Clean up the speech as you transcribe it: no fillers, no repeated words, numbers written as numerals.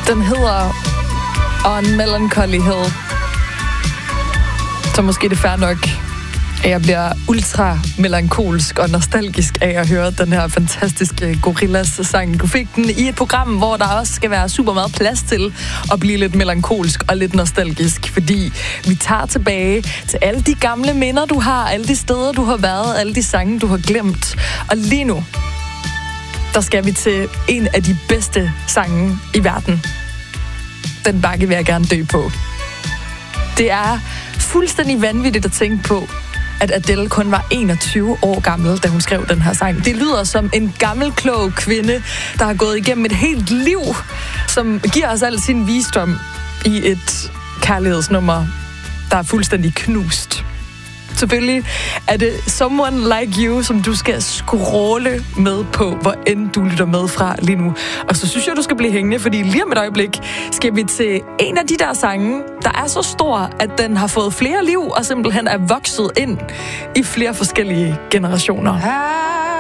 Den hedder On Melancholy Hill. Så måske det er fair nok, at jeg bliver ultra melankolsk og nostalgisk af at høre den her fantastiske Gorillaz-sang. Du fik den i et program, hvor der også skal være super meget plads til at blive lidt melankolsk og lidt nostalgisk, fordi vi tager tilbage til alle de gamle minder, du har, alle de steder, du har været, alle de sange, du har glemt. Og lige nu, der skal vi til en af de bedste sange i verden. Den bakke vil jeg gerne dø på. Det er fuldstændig vanvittigt at tænke på, at Adele kun var 21 år gammel, da hun skrev den her sang. Det lyder som en gammel, klog kvinde, der har gået igennem et helt liv, som giver os al sin visdom i et kærlighedsnummer, der er fuldstændig knust. Selvfølgelig er det Someone Like You, som du skal scrolle med på, hvor end du lytter med fra lige nu. Og så synes jeg, du skal blive hængende, fordi lige om et øjeblik skal vi til en af de der sange, der er så stor, at den har fået flere liv og simpelthen er vokset ind i flere forskellige generationer.